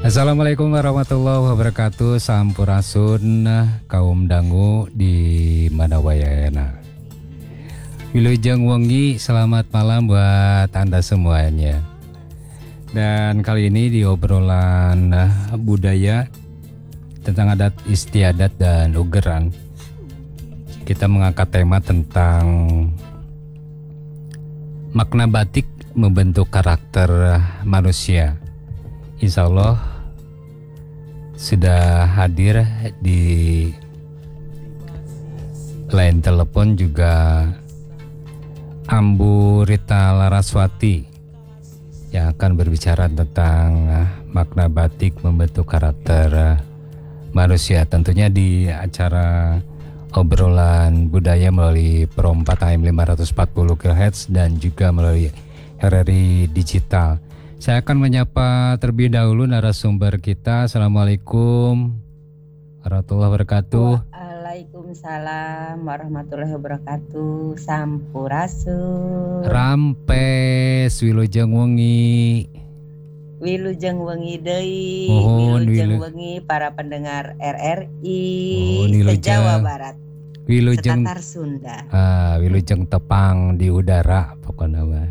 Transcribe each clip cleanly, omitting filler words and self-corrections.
Assalamualaikum warahmatullahi wabarakatuh. Sampurasun kaum dangu di mana wayana. Wilujeng wengi, selamat malam buat Anda semuanya. Dan kali ini di obrolan budaya tentang adat istiadat dan ugeran, kita mengangkat tema tentang makna batik membentuk karakter manusia. Insya Allah sudah hadir di line telepon juga Ambu Rita Laraswati yang akan berbicara tentang makna batik membentuk karakter manusia, tentunya di acara obrolan budaya melalui Pro 4 AM 540 kHz dan juga melalui RRI Digital. Saya akan menyapa terlebih dahulu narasumber kita. Assalamualaikum warahmatullahi wabarakatuh. Waalaikumsalam warahmatullahi wabarakatuh. Sampurasun. Rampes wilujeng wengi. Wilujeng wengi deui. Wilujeng wengi para pendengar RRI Jawa Barat. Wilujeng Setatar Sunda. Wilujeng tepang di udara pokoknya mah.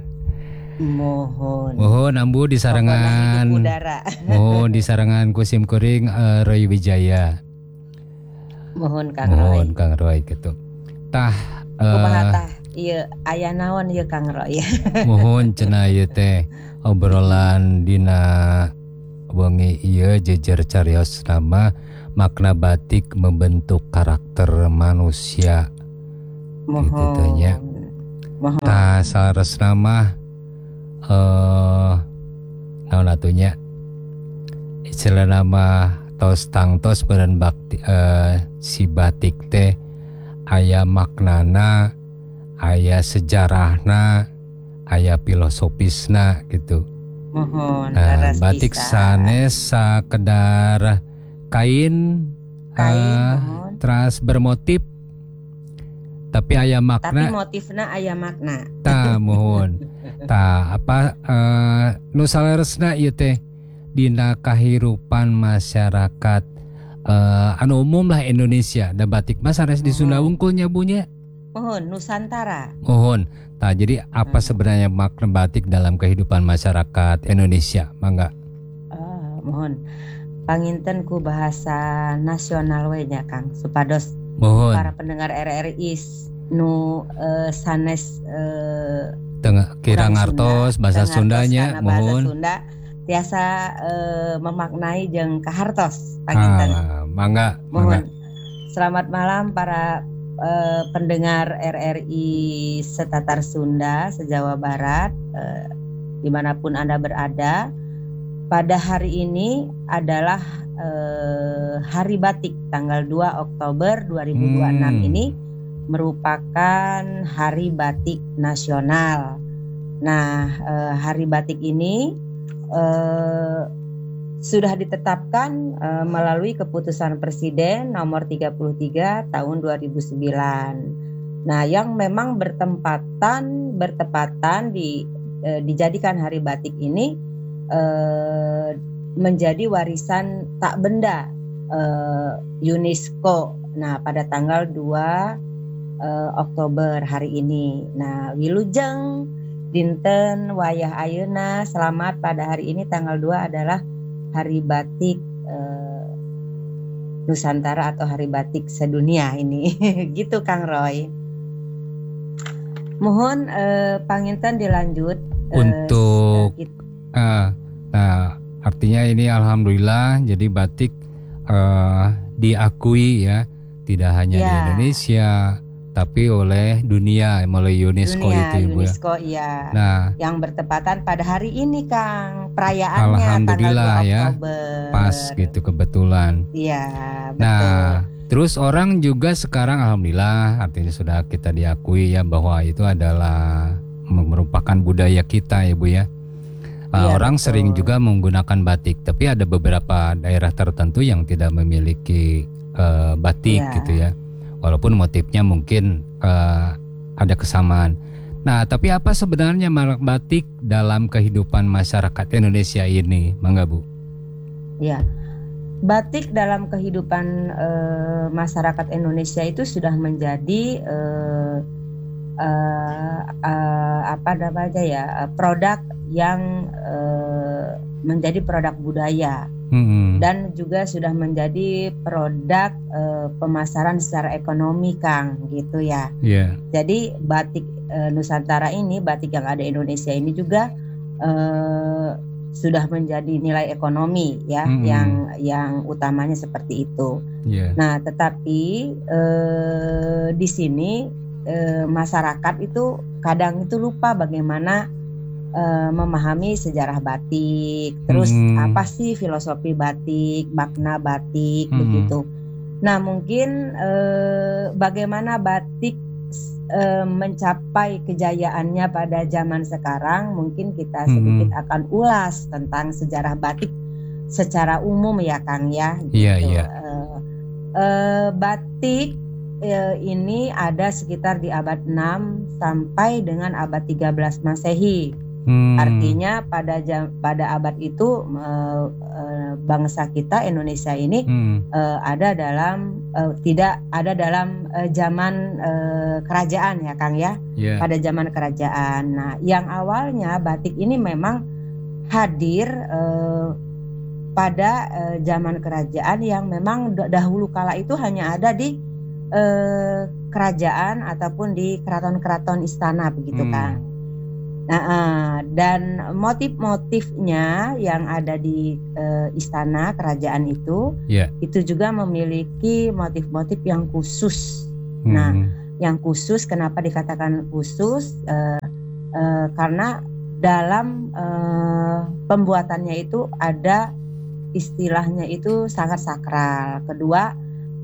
Mohon Ambu di sarangan mohon di sarangan kusim kuring Roy Wijaya. Mohon Kang Roy gitu. Tah ieu aya naon ieu Kang Roy. Mohon cenah ieu teh obrolan dina wengi ieu jejer carios nama makna batik membentuk karakter manusia. Mohon. Gitu tanya. Mohon. Tah saresna mah naon atunya istilah nama tos tangtos beren bakti si batik teh aya maknana, aya sejarahna, aya filosofisna gitu. Mohon. Batik sanes sakedar kain teras bermotif tapi aya makna. Tapi motifna aya makna. Tah mohon. Tah apa nu saleresna ieu teh dina kahirupan masyarakat anu umum lah Indonesia. Da batik mah sanes di Sunda Unggulnya bunya. Mohon Nusantara. Mohon. Tah jadi apa sebenarnya makna batik dalam kehidupan masyarakat Indonesia? Mangga. Mohon. Panginten ku bahasa nasional we nya Kang supados mohon para pendengar RRI nu sanes tengah kirang artos bahasa Sundanya mohon Sunda tiasa memaknai jeung kahartos panginten. Mangga. Selamat malam para pendengar RRI Setatar Sunda se-Jawa Barat, dimanapun Anda berada. Pada hari ini adalah Hari Batik tanggal 2 Oktober 2026 ini merupakan Hari Batik Nasional. Nah, Hari Batik ini sudah ditetapkan melalui keputusan Presiden nomor 33 tahun 2009. Nah, yang memang bertepatan dijadikan Hari Batik ini menjadi warisan tak benda UNESCO. Nah, pada tanggal 2 Oktober hari ini. Nah, wilujeng dinten wayah ayeuna selamat pada hari ini tanggal 2 adalah Hari Batik Nusantara atau Hari Batik sedunia ini. Gitu Kang Roy. Mohon panginten dilanjut untuk nah artinya ini alhamdulillah jadi batik diakui ya tidak hanya di Indonesia tapi oleh dunia melalui UNESCO itu Ibu UNESCO, ya. Nah, yang bertepatan pada hari ini Kang perayaannya alhamdulillah tanggal 2 Oktober. Ya pas gitu kebetulan. Iya betul. Nah terus orang juga sekarang alhamdulillah artinya sudah kita diakui ya bahwa itu adalah merupakan budaya kita ya Bu ya. Orang betul. Sering juga menggunakan batik, tapi ada beberapa daerah tertentu yang tidak memiliki batik gitu ya. Walaupun motifnya mungkin ada kesamaan. Nah, tapi apa sebenarnya batik dalam kehidupan masyarakat Indonesia ini, Mangga Bu? Ya, batik dalam kehidupan masyarakat Indonesia itu sudah menjadi apa namanya ya, produk yang menjadi produk budaya dan juga sudah menjadi produk pemasaran secara ekonomi, Kang, gitu ya. Yeah. Jadi batik Nusantara ini, batik yang ada di Indonesia ini juga sudah menjadi nilai ekonomi ya, yang utamanya seperti itu. Yeah. Nah, tetapi di sini masyarakat itu kadang itu lupa bagaimana memahami sejarah batik, terus apa sih filosofi batik, makna batik, begitu. Nah, mungkin bagaimana batik mencapai kejayaannya pada zaman sekarang, mungkin kita sedikit akan ulas tentang sejarah batik secara umum ya, Kang ya. Gitu. Batik ini ada sekitar di abad 6 sampai dengan abad 13 Masehi. Artinya pada abad itu bangsa kita Indonesia ini ada dalam tidak ada dalam zaman kerajaan ya, Kang ya. Yeah. Pada zaman kerajaan. Nah, yang awalnya batik ini memang hadir pada zaman kerajaan yang memang dahulu kala itu hanya ada di kerajaan ataupun di keraton-keraton istana, begitu Kang. Nah, dan motif-motifnya yang ada di istana kerajaan itu, itu juga memiliki motif-motif yang khusus. Nah, yang khusus kenapa dikatakan khusus? Karena dalam pembuatannya itu ada istilahnya itu sangat sakral. Kedua,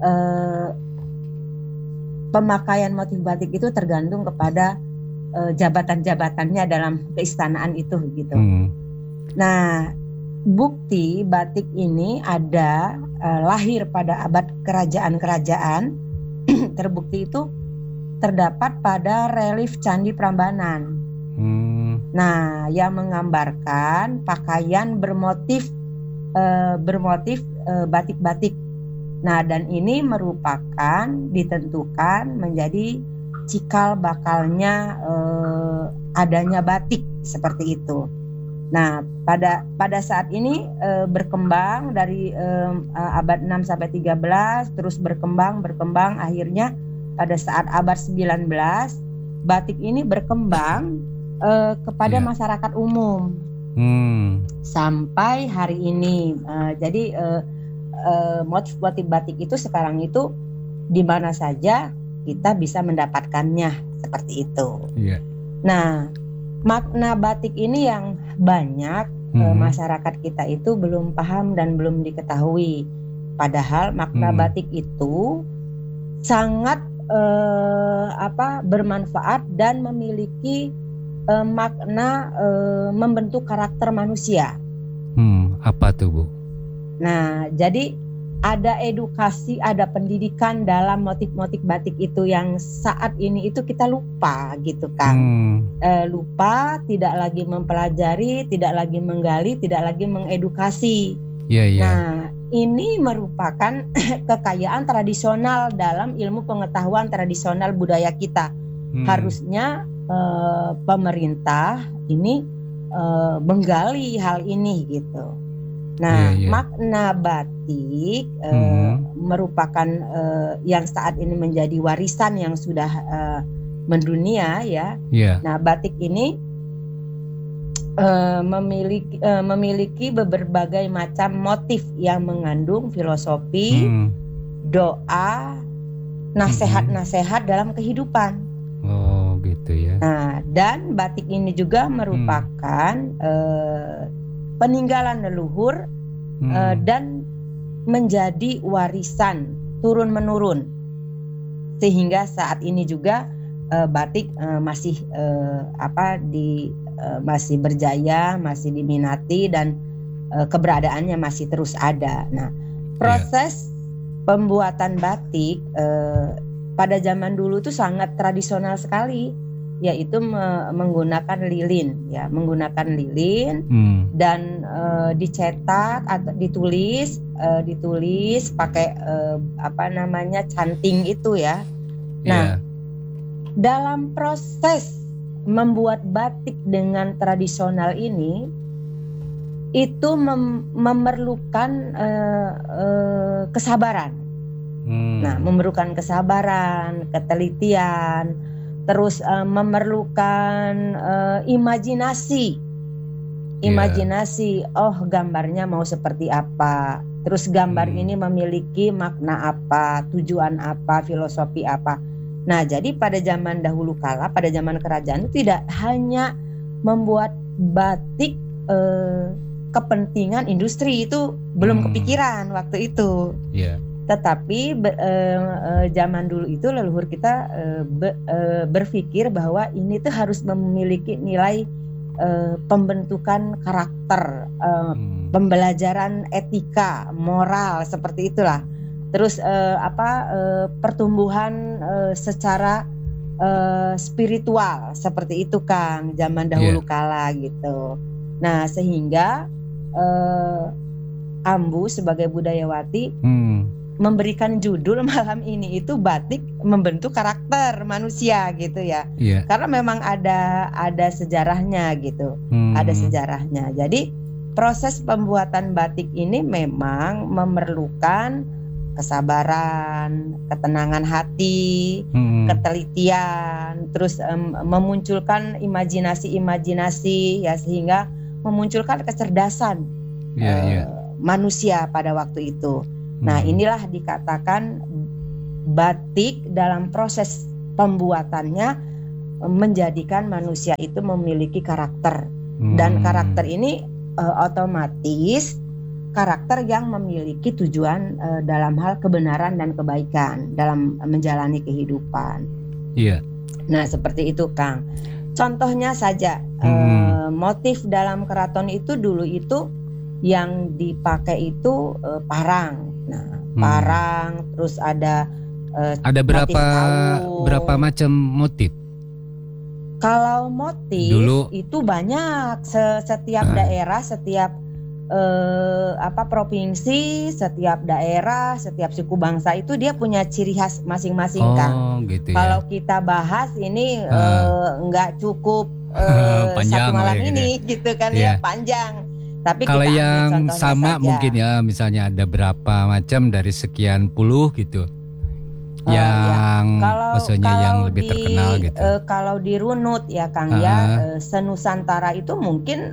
pemakaian motif batik itu tergantung kepada jabatan-jabatannya dalam keistanaan itu gitu. Nah, bukti batik ini ada lahir pada abad kerajaan-kerajaan. Terbukti itu terdapat pada relief Candi Prambanan. Nah, yang menggambarkan pakaian bermotif batik-batik. Nah, dan ini merupakan ditentukan menjadi cikal bakalnya adanya batik seperti itu. Nah, pada saat ini berkembang dari abad 6 sampai 13, terus berkembang akhirnya pada saat abad 19 batik ini berkembang kepada masyarakat umum. Sampai hari ini. Jadi motif-motif batik itu sekarang itu di mana saja kita bisa mendapatkannya seperti itu. Nah, makna batik ini yang banyak masyarakat kita itu belum paham dan belum diketahui. Padahal makna batik itu sangat bermanfaat dan memiliki makna membentuk karakter manusia. Apa tuh, Bu? Nah, jadi ada edukasi, ada pendidikan dalam motif-motif batik itu yang saat ini itu kita lupa gitu, Kang. Lupa, tidak lagi mempelajari, tidak lagi menggali, tidak lagi mengedukasi. Nah, ini merupakan kekayaan tradisional dalam ilmu pengetahuan tradisional budaya kita. Harusnya pemerintah ini menggali hal ini gitu. Nah, makna batik merupakan yang saat ini menjadi warisan yang sudah mendunia ya. Nah, batik ini memiliki berbagai macam motif yang mengandung filosofi, doa, nasihat-nasihat dalam kehidupan. Oh, gitu ya. Nah, dan batik ini juga merupakan peninggalan leluhur dan menjadi warisan turun-menurun, sehingga saat ini juga batik masih masih berjaya, masih diminati dan keberadaannya masih terus ada. Nah, proses pembuatan batik pada zaman dulu itu sangat tradisional sekali. yaitu menggunakan lilin ya, menggunakan lilin dan dicetak atau ditulis pakai canting itu ya. Nah, dalam proses membuat batik dengan tradisional ini itu memerlukan kesabaran. Nah, memerlukan kesabaran, ketelitian, terus memerlukan imajinasi. Oh, gambarnya mau seperti apa? Terus gambar ini memiliki makna apa, tujuan apa, filosofi apa. Nah, jadi pada zaman dahulu kala, pada zaman kerajaan itu tidak hanya membuat batik kepentingan industri, itu belum kepikiran waktu itu. Tetapi zaman dulu itu leluhur kita berpikir bahwa ini tuh harus memiliki nilai pembentukan karakter, pembelajaran etika, moral, seperti itulah. Terus pertumbuhan secara spiritual, seperti itu Kang, zaman dahulu kala gitu. Nah, sehingga Ambu sebagai budayawati memberikan judul malam ini itu batik membentuk karakter manusia gitu ya. Karena memang ada sejarahnya gitu. Ada sejarahnya. Jadi proses pembuatan batik ini memang memerlukan kesabaran, ketenangan hati, ketelitian, terus memunculkan imajinasi ya, sehingga memunculkan kecerdasan manusia pada waktu itu. Nah, inilah dikatakan batik dalam proses pembuatannya menjadikan manusia itu memiliki karakter. Dan karakter ini otomatis karakter yang memiliki tujuan dalam hal kebenaran dan kebaikan dalam menjalani kehidupan. Nah, seperti itu Kang. Contohnya saja motif dalam keraton itu dulu itu yang dipakai itu parang. Nah, parang, terus ada berapa macam motif? Kalau motif dulu itu banyak, setiap daerah, setiap provinsi, setiap daerah, setiap suku bangsa itu dia punya ciri khas masing-masing Kang. Gitu kalau kita bahas ini nggak cukup satu malam ini gitu kan ya, panjang. Tapi kalau yang sama saja. Mungkin ya, misalnya ada berapa macam dari sekian puluh gitu, maksudnya yang lebih terkenal gitu. Kalau di runut ya Kang senusantara itu mungkin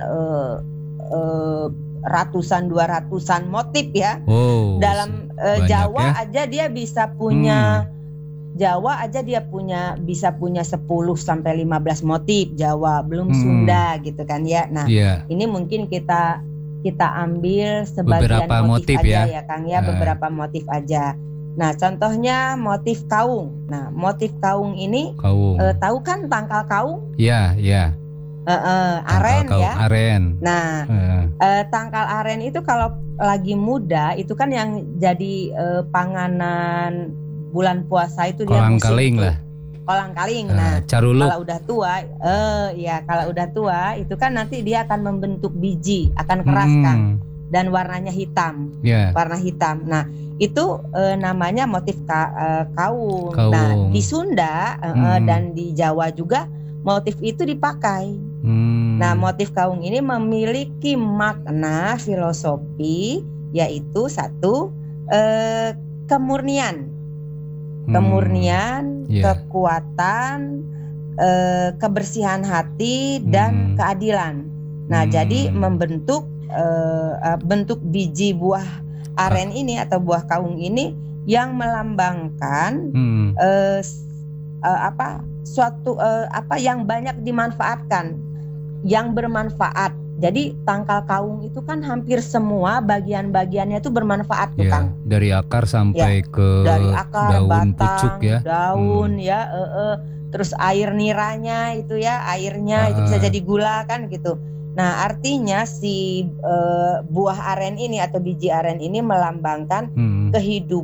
ratusan 200-an motif ya. Dalam Jawa aja dia bisa punya Jawa aja dia bisa punya 10 sampai 15 motif Jawa, belum Sunda gitu kan ya. Nah, ini mungkin kita ambil sebagian motif aja ya Kang ya, beberapa motif aja. Nah, contohnya motif kaung. Nah, motif kaung ini tahu kan tangkal kaung? Iya. Aren kaung, ya. Aren. Nah, tangkal aren itu kalau lagi muda itu kan yang jadi panganan bulan puasa itu dia kolang-kaling lah. Kolang-kaling. Nah, caruluk. Kalau udah tua, kalau udah tua itu kan nanti dia akan membentuk biji, akan keras Kang, dan warnanya hitam. Warna hitam. Nah, itu namanya motif kaung. Nah, di Sunda dan di Jawa juga motif itu dipakai. Nah, motif kaung ini memiliki makna filosofi, yaitu satu kemurnian, kekuatan, kebersihan hati dan keadilan. Nah, jadi membentuk bentuk biji buah aren ini atau buah kaung ini yang melambangkan suatu yang banyak dimanfaatkan, yang bermanfaat. Jadi tangkal kaung itu kan hampir semua bagian-bagiannya itu bermanfaat tuh Kang. Dari akar sampai ke dari akar, daun batang, pucuk ya. Daun terus air niranya itu ya, airnya itu bisa jadi gula kan gitu. Nah, artinya si buah aren ini atau biji aren ini melambangkan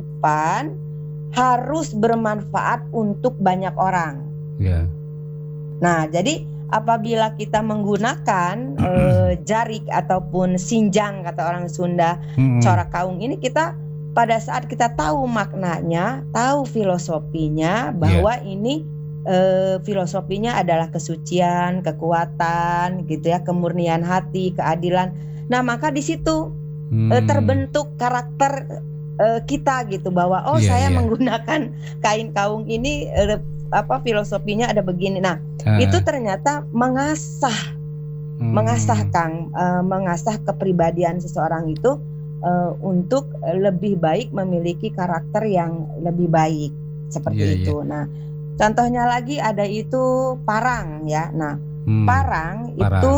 kehidupan harus bermanfaat untuk banyak orang. Nah, jadi apabila kita menggunakan jarik ataupun sinjang kata orang Sunda, corak kaung ini, kita pada saat kita tahu maknanya, tahu filosofinya, bahwa ini filosofinya adalah kesucian, kekuatan, gitu ya, kemurnian hati, keadilan. Nah, maka di situ terbentuk karakter kita gitu, bahwa saya menggunakan kain kaung ini filosofinya ada begini. Nah, itu ternyata mengasah Kang, mengasah kepribadian seseorang itu untuk lebih baik, memiliki karakter yang lebih baik seperti itu. Nah, contohnya lagi ada itu parang ya. Nah, parang itu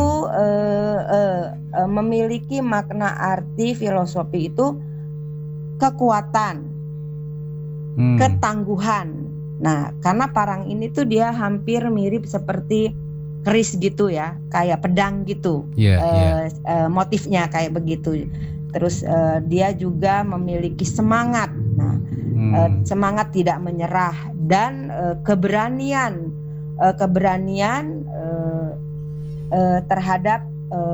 memiliki makna arti filosofi itu kekuatan, ketangguhan. Nah, karena parang ini tuh dia hampir mirip seperti keris gitu ya, kayak pedang gitu, motifnya kayak begitu. Terus dia juga memiliki semangat. Nah, semangat tidak menyerah dan keberanian terhadap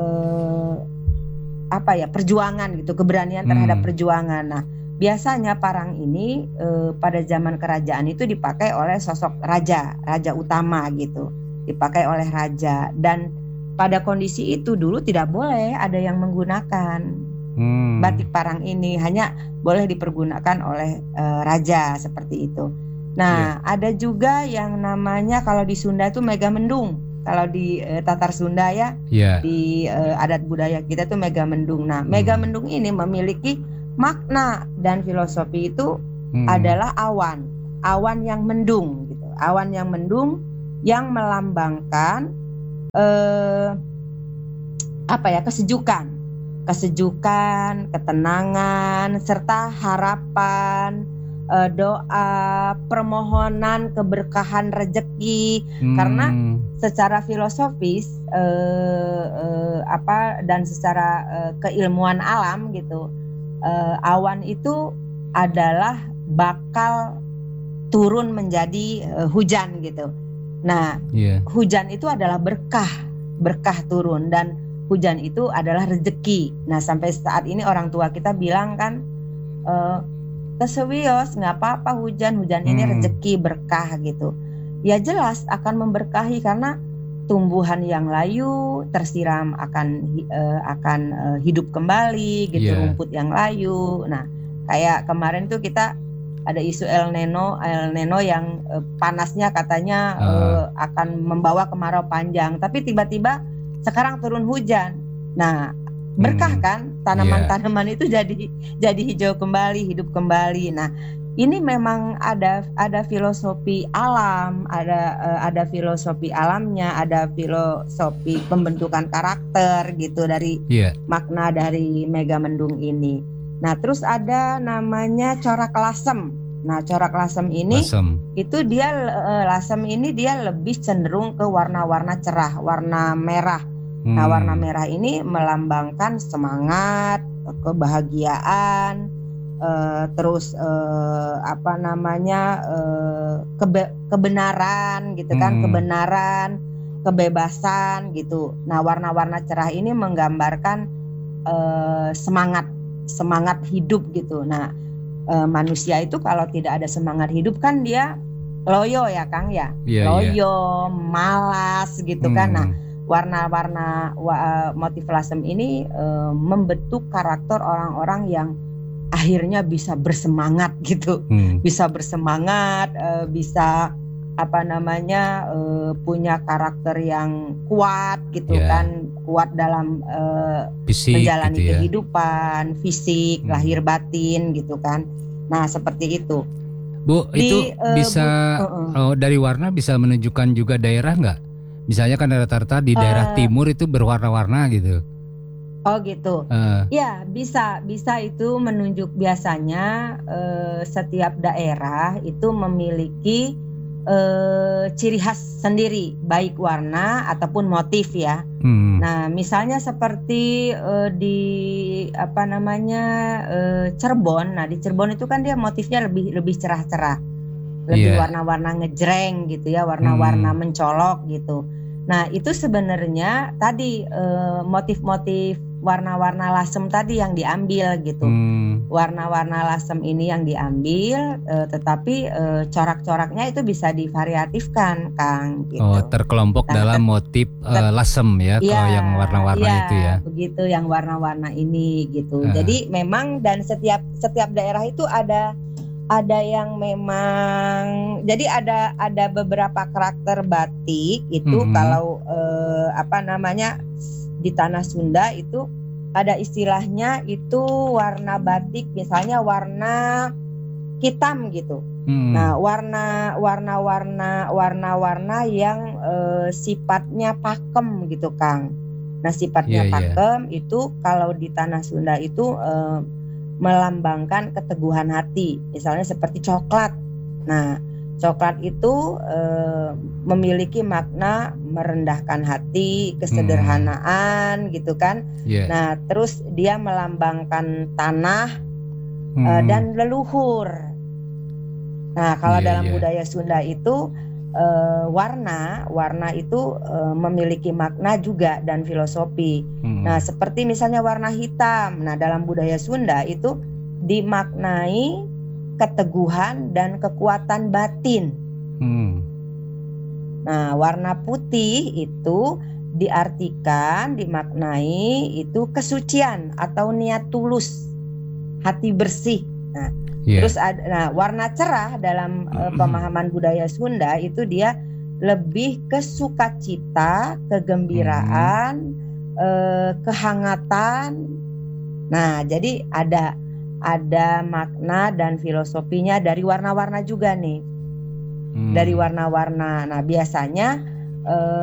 perjuangan gitu, keberanian terhadap perjuangan. Nah, biasanya parang ini pada zaman kerajaan itu dipakai oleh sosok raja utama gitu, dipakai oleh raja. Dan pada kondisi itu dulu tidak boleh ada yang menggunakan batik parang ini, hanya boleh dipergunakan oleh raja seperti itu. Nah, ada juga yang namanya kalau di Sunda itu Megamendung. Kalau di Tatar Sunda ya, di adat budaya kita tuh Megamendung. Nah, Megamendung ini memiliki makna dan filosofi itu adalah awan yang mendung gitu. Awan yang mendung yang melambangkan kesejukan, ketenangan, serta harapan, doa, permohonan keberkahan rezeki. Karena secara filosofis dan secara keilmuan alam gitu, awan itu adalah bakal turun menjadi hujan gitu. Nah, hujan itu adalah berkah turun, dan hujan itu adalah rezeki. Nah, sampai saat ini orang tua kita bilang kan, kesewios nggak apa-apa hujan ini rezeki, berkah gitu. Ya jelas akan memberkahi, karena tumbuhan yang layu tersiram akan hidup kembali gitu, rumput yang layu. Nah, kayak kemarin tuh kita ada isu El Nino yang panasnya katanya akan membawa kemarau panjang, tapi tiba-tiba sekarang turun hujan. Nah, berkah kan, tanaman-tanaman itu jadi hijau kembali, hidup kembali. Nah, ini memang ada filosofi alam, ada filosofi alamnya, ada filosofi pembentukan karakter gitu dari makna dari Megamendung ini. Nah, terus ada namanya corak lasem. Nah, corak lasem ini itu dia lebih cenderung ke warna-warna cerah, warna merah. Nah, warna merah ini melambangkan semangat, kebahagiaan, terus kebenaran gitu kan, kebenaran, kebebasan gitu. Nah, warna-warna cerah ini menggambarkan semangat hidup gitu. Nah, manusia itu kalau tidak ada semangat hidup kan dia loyo ya Kang ya, loyo, malas gitu kan. Nah, warna-warna motif lasem ini membentuk karakter orang-orang yang akhirnya bisa bersemangat gitu, bisa bersemangat, bisa punya karakter yang kuat gitu kan, kuat dalam fisik, menjalani gitu kehidupan, fisik, lahir batin gitu kan. Nah, seperti itu. Bu, itu bisa dari warna bisa menunjukkan juga daerah nggak? Misalnya kan rata-rata di daerah timur itu berwarna-warna gitu. Oh gitu. Ya, bisa itu menunjuk, biasanya setiap daerah itu memiliki ciri khas sendiri, baik warna ataupun motif ya. Nah, misalnya seperti di Cirebon. Nah, di Cirebon itu kan dia motifnya lebih cerah-cerah. lebih Iya. warna-warna ngejreng gitu ya, warna-warna Hmm. mencolok gitu. Nah itu sebenarnya tadi motif-motif warna-warna lasem tadi yang diambil gitu. Warna-warna lasem ini yang diambil, tetapi corak-coraknya itu bisa divariatifkan, Kang, Oh, gitu. terkelompok Nah, dalam motif lasem ya, kalau yang warna-warna iya, itu ya. begitu yang warna-warna ini gitu. Ah. Jadi memang dan setiap daerah itu ada yang memang jadi ada beberapa karakter batik itu kalau di tanah Sunda itu ada istilahnya itu warna batik misalnya warna hitam gitu. Nah, warna-warna yang sifatnya pakem gitu, Kang. Nah, sifatnya pakem itu kalau di tanah Sunda itu melambangkan keteguhan hati. Misalnya seperti coklat. Nah, coklat itu memiliki makna merendahkan hati, kesederhanaan gitu kan. Nah, terus dia melambangkan tanah dan leluhur. Nah, kalau dalam budaya Sunda itu warna itu memiliki makna juga dan filosofi. Nah, seperti misalnya warna hitam. Nah, dalam budaya Sunda itu dimaknai keteguhan dan kekuatan batin. Nah, warna putih itu dimaknai itu kesucian atau niat tulus, hati bersih. Nah, terus ada warna cerah dalam pemahaman budaya Sunda itu dia lebih ke sukacita, kegembiraan, kehangatan. Nah, jadi ada makna dan filosofinya dari warna-warna juga nih. Dari warna-warna. Nah, biasanya